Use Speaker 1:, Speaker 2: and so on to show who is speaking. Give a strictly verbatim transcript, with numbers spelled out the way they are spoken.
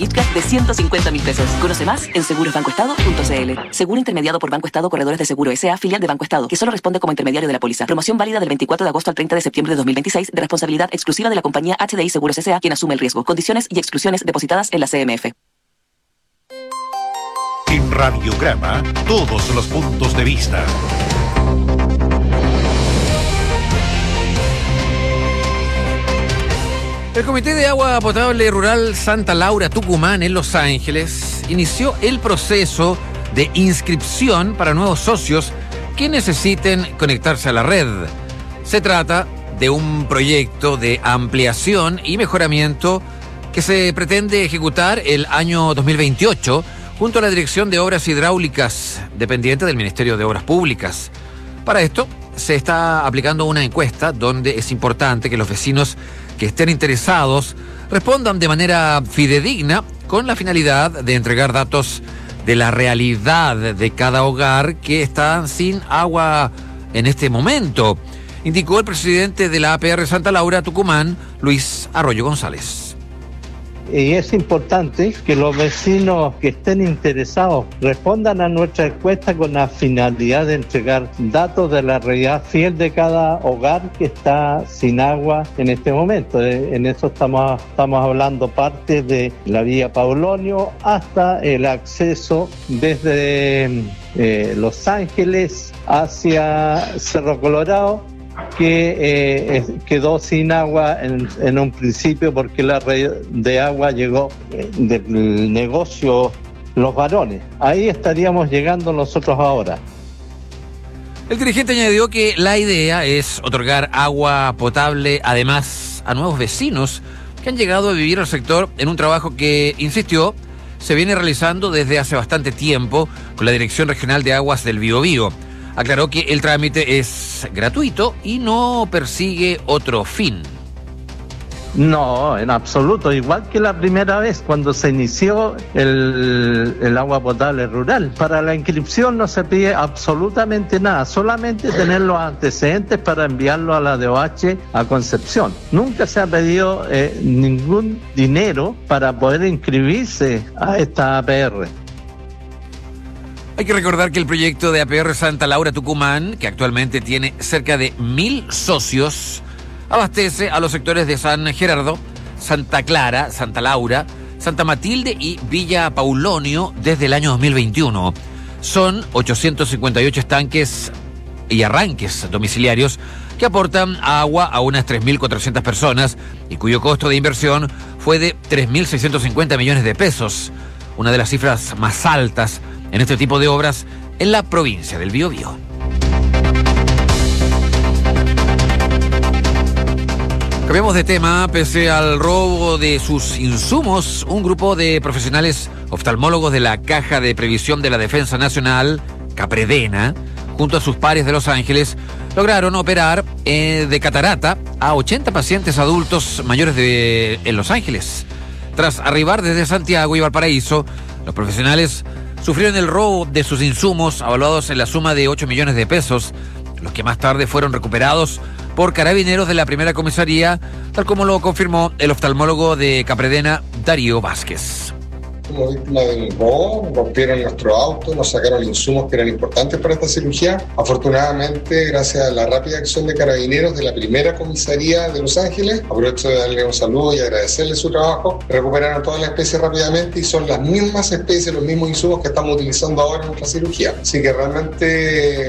Speaker 1: ITCAP de ciento cincuenta mil pesos. Conoce más en seguros banco estado punto c l. Seguro intermediado por Banco Estado Corredores de Seguro S A, filial de Banco Estado, que solo responde como intermediario de la póliza. Promoción válida del veinticuatro de agosto al treinta de septiembre de dos mil veintiséis, de responsabilidad exclusiva de la compañía H D I Seguros S A, quien asume el riesgo. Condiciones y exclusiones depositadas en la C M F.
Speaker 2: En Radiograma, todos los puntos de vista.
Speaker 3: El Comité de Agua Potable Rural Santa Laura Tucumán en Los Ángeles inició el proceso de inscripción para nuevos socios que necesiten conectarse a la red. Se trata de un proyecto de ampliación y mejoramiento que se pretende ejecutar el año dos mil veintiocho junto a la Dirección de Obras Hidráulicas, dependiente del Ministerio de Obras Públicas. Para esto se está aplicando una encuesta donde es importante que los vecinos que estén interesados respondan de manera fidedigna con la finalidad de entregar datos de la realidad de cada hogar que está sin agua en este momento, indicó el presidente de la A P R Santa Laura Tucumán, Luis Arroyo González.
Speaker 4: Y es importante que los vecinos que estén interesados respondan a nuestra encuesta con la finalidad de entregar datos de la realidad fiel de cada hogar que está sin agua en este momento. En eso estamos, estamos hablando parte de la vía Paulonio hasta el acceso desde eh, Los Ángeles hacia Cerro Colorado, que eh, quedó sin agua en, en un principio porque la red de agua llegó eh, del negocio Los Varones. Ahí estaríamos llegando nosotros ahora.
Speaker 3: El dirigente añadió que la idea es otorgar agua potable además a nuevos vecinos que han llegado a vivir al sector en un trabajo que, insistió, se viene realizando desde hace bastante tiempo con la Dirección Regional de Aguas del Biobío. Aclaró que el trámite es gratuito y no persigue otro fin.
Speaker 4: No, en absoluto. Igual que la primera vez cuando se inició el, el agua potable rural. Para la inscripción no se pide absolutamente nada, solamente tener los antecedentes para enviarlo a la D O H a Concepción. Nunca se ha pedido eh, ningún dinero para poder inscribirse a esta A P R.
Speaker 3: Hay que recordar que el proyecto de A P R Santa Laura Tucumán, que actualmente tiene cerca de mil socios, abastece a los sectores de San Gerardo, Santa Clara, Santa Laura, Santa Matilde y Villa Paulonio desde el año dos mil veintiuno. Son ochocientos cincuenta y ocho estanques y arranques domiciliarios que aportan agua a unas tres mil cuatrocientas personas y cuyo costo de inversión fue de tres mil seiscientos cincuenta millones de pesos, una de las cifras más altas en este tipo de obras en la provincia del Biobío. Cambiamos de tema. Pese al robo de sus insumos, un grupo de profesionales oftalmólogos de la Caja de Previsión de la Defensa Nacional, Capredena, junto a sus pares de Los Ángeles, lograron operar eh, de catarata a ochenta pacientes adultos mayores de en Los Ángeles. Tras arribar desde Santiago y Valparaíso, los profesionales sufrieron el robo de sus insumos, avaluados en la suma de ocho millones de pesos, los que más tarde fueron recuperados por carabineros de la primera comisaría, tal como lo confirmó el oftalmólogo de Capredena, Darío Vázquez.
Speaker 5: Como víctima del robo, rompieron nuestro auto, nos sacaron insumos que eran importantes para esta cirugía. Afortunadamente, gracias a la rápida acción de carabineros de la primera comisaría de Los Ángeles, aprovecho de darle un saludo y agradecerle su trabajo, recuperaron todas las especies rápidamente y son las mismas especies, los mismos insumos que estamos utilizando ahora en nuestra cirugía. Así que realmente